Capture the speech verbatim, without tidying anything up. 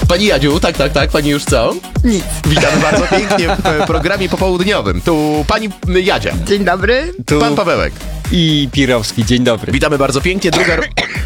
Pani Jadziu, tak, tak, tak, pani już co? Nic. Witamy bardzo pięknie w programie popołudniowym. Tu pani Jadzia. Dzień dobry. Tu Pan Pawełek. i Pirowski, dzień dobry. Witamy bardzo pięknie. Druga, ro-